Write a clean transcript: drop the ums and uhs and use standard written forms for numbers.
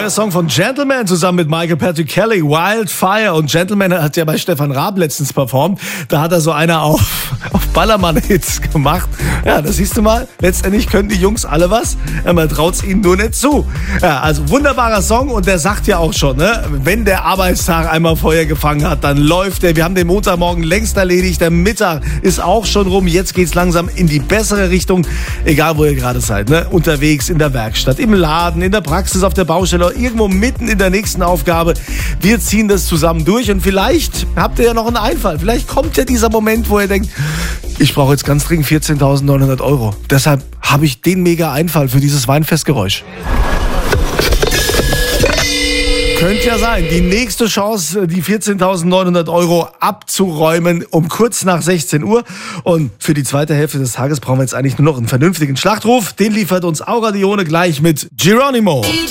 Neuer Song von Gentleman zusammen mit Michael Patrick Kelly, Wildfire. Und Gentleman hat ja bei Stefan Raab letztens performt. Da hat er so einer auf Ballermann-Hits gemacht. Ja, das siehst du mal. Letztendlich können die Jungs alle was. Man traut's ihnen nur nicht zu. Ja, also wunderbarer Song. Und der sagt ja auch schon, ne, wenn der Arbeitstag einmal Feuer gefangen hat, dann läuft der. Wir haben den Montagmorgen längst erledigt. Der Mittag ist auch schon rum. Jetzt geht's langsam in die bessere Richtung. Egal, wo ihr gerade seid, ne? Unterwegs, in der Werkstatt, im Laden, in der Praxis, auf der Baustelle, irgendwo mitten in der nächsten Aufgabe. Wir ziehen das zusammen durch und vielleicht habt ihr ja noch einen Einfall. Vielleicht kommt ja dieser Moment, wo ihr denkt, ich brauche jetzt ganz dringend 14.900 €. Deshalb habe ich den mega Einfall für dieses Weinfestgeräusch. Könnte ja sein, die nächste Chance, die 14.900 € abzuräumen um kurz nach 16 Uhr. Und für die zweite Hälfte des Tages brauchen wir jetzt eigentlich nur noch einen vernünftigen Schlachtruf. Den liefert uns Aura Dione gleich mit Geronimo.